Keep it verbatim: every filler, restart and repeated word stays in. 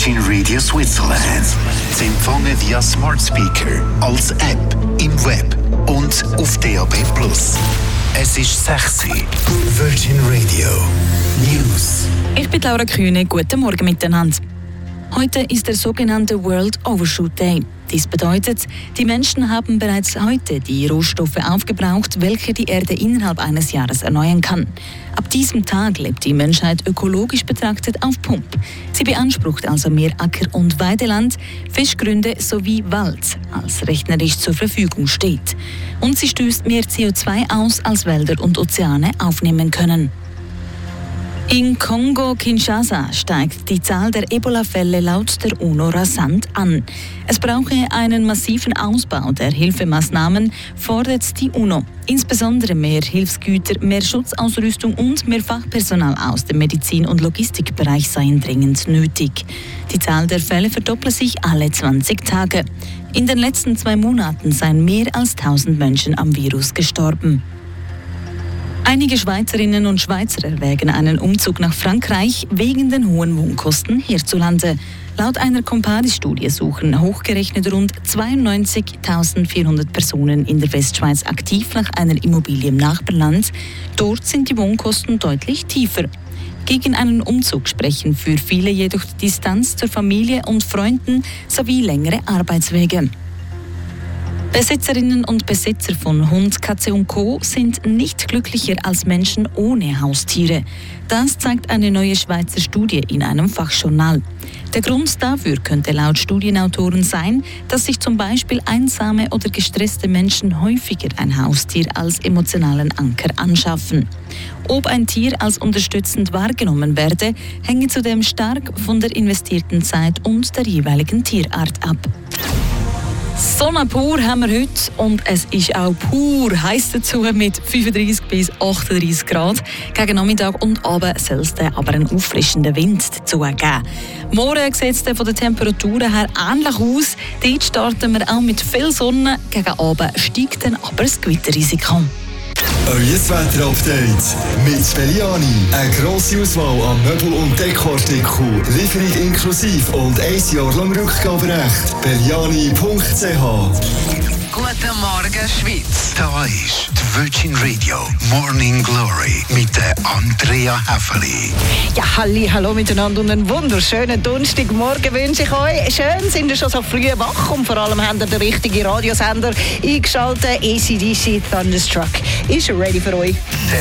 Virgin Radio Switzerland. Sie empfangen via Smart Speaker, als App, im Web und auf D A B plus. Es ist sechs Uhr. Virgin Radio News. Ich bin Laura Kühne. Guten Morgen miteinander. Heute ist der sogenannte World Overshoot Day. Dies bedeutet, die Menschen haben bereits heute die Rohstoffe aufgebraucht, welche die Erde innerhalb eines Jahres erneuern kann. Ab diesem Tag lebt die Menschheit ökologisch betrachtet auf Pump. Sie beansprucht also mehr Acker- und Weideland, Fischgründe sowie Wald, als rechnerisch zur Verfügung steht. Und sie stößt mehr C O zwei aus, als Wälder und Ozeane aufnehmen können. In Kongo-Kinshasa steigt die Zahl der Ebola-Fälle laut der UNO rasant an. Es brauche einen massiven Ausbau der Hilfemaßnahmen, fordert die UNO. Insbesondere mehr Hilfsgüter, mehr Schutzausrüstung und mehr Fachpersonal aus dem Medizin- und Logistikbereich seien dringend nötig. Die Zahl der Fälle verdopple sich alle zwanzig Tage. In den letzten zwei Monaten seien mehr als tausend Menschen am Virus gestorben. Einige Schweizerinnen und Schweizer erwägen einen Umzug nach Frankreich wegen den hohen Wohnkosten hierzulande. Laut einer Comparis-Studie suchen hochgerechnet rund zweiundneunzigtausendvierhundert Personen in der Westschweiz aktiv nach einer Immobilie im Nachbarland. Dort sind die Wohnkosten deutlich tiefer. Gegen einen Umzug sprechen für viele jedoch die Distanz zur Familie und Freunden sowie längere Arbeitswege. Besitzerinnen und Besitzer von Hund, Katze und Co. sind nicht glücklicher als Menschen ohne Haustiere. Das zeigt eine neue Schweizer Studie in einem Fachjournal. Der Grund dafür könnte laut Studienautoren sein, dass sich zum Beispiel einsame oder gestresste Menschen häufiger ein Haustier als emotionalen Anker anschaffen. Ob ein Tier als unterstützend wahrgenommen werde, hänge zudem stark von der investierten Zeit und der jeweiligen Tierart ab. Sonne pur haben wir heute und es ist auch pur heiß dazu mit fünfunddreissig bis achtunddreissig Grad. Gegen Nachmittag und Abend soll es dann aber einen auffrischenden Wind dazu geben. Morgen sieht es von den Temperaturen her ähnlich aus. Dort starten wir auch mit viel Sonne. Gegen Abend steigt dann aber das Gewitterrisiko. Euer Wetter-Update mit Belliani. Eine grosse Auswahl an Möbel- und Dekoartikeln. Lieferung inklusive und ein Jahr lang Rückgaberecht. Belliani punkt c h. Guten Morgen, Schweiz. Da ist die Virgin Radio Morning Glory mit der Andrea Häfeli. Ja, halli, hallo miteinander und einen wunderschönen Donnerstagmorgen wünsche ich euch. Schön, sind ihr schon so früh wach und vor allem habt ihr den richtigen Radiosender eingeschaltet. A C D C Thunderstruck ist ready für euch. Der